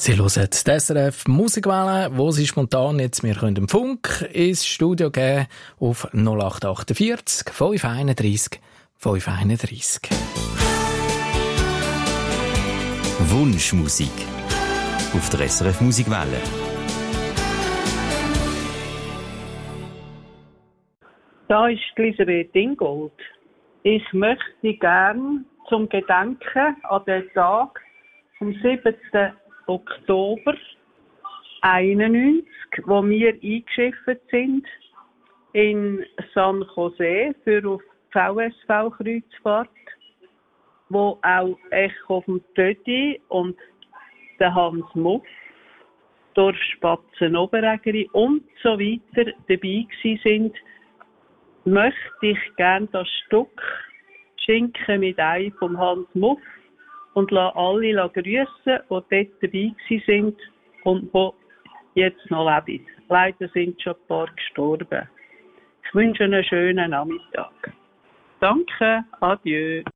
Sie hören die SRF Musikwelle, wo Sie spontan jetzt wir können im Funk ins Studio geben auf 0848 531 531. Wunschmusik auf der SRF Musikwelle. Da ist Elisabeth Ingold. Ich möchte gern zum Gedenken an den Tag vom 7. Oktober 1991, wo wir eingeschifft sind in San Jose für auf VSV-Kreuzfahrt, wo auch Echo vom Tödi und der Hans Muff, Dorf Spatzen-Oberägeri und so weiter dabei gewesen sind, möchte ich gerne das Stück Schinken mit Ei vom Hans Muff und lasse alle grüssen, die dort dabei sind und die jetzt noch leben. Leider sind schon ein paar gestorben. Ich wünsche einen schönen Nachmittag. Danke, adieu.